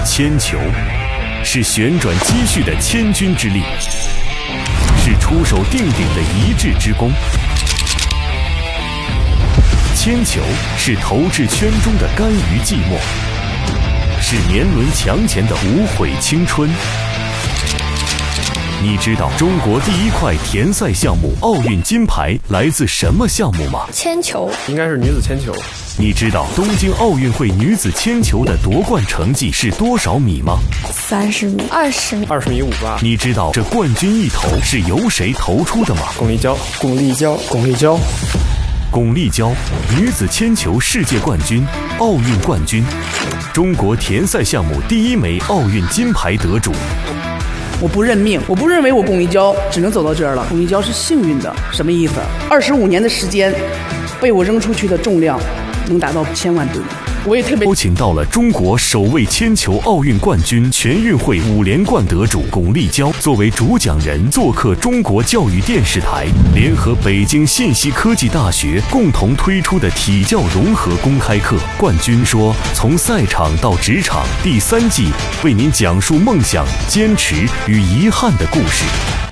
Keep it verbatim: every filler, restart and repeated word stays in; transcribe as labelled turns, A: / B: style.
A: 铅球是旋转积蓄的千钧之力，是出手定鼎的一掷之功。铅球是投掷圈中的甘于寂寞，是年轮墙前的无悔青春。你知道中国第一块田赛项目奥运金牌来自什么项目吗？
B: 铅球，
C: 应该是女子铅球。
A: 你知道东京奥运会女子铅球的夺冠成绩是多少米吗？
B: 三十米、二十米、
C: 二十米五吧。
A: 你知道这冠军一投是由谁投出的吗？
C: 巩立姣，
D: 巩立姣，
C: 巩立姣，
A: 巩立姣，女子铅球世界冠军、奥运冠军，中国田赛项目第一枚奥运金牌得主。
E: 我不认命，我不认为我巩立姣只能走到这儿了。巩立姣是幸运的，什么意思？二十五年的时间，被我扔出去的重量能达到千万吨。我也特别
A: 邀请到了中国首位铅球奥运冠军、全运会五连冠得主巩立姣作为主讲人做客中国教育电视台，联合北京信息科技大学共同推出的体教融合公开课《冠军说：从赛场到职场》第三季，为您讲述梦想、坚持与遗憾的故事。